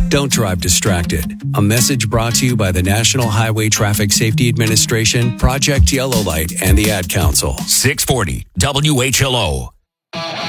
Don't drive distracted. A message brought to you by the National Highway Traffic Safety Administration, Project Yellow Light, and the Ad Council. 640 WHLO.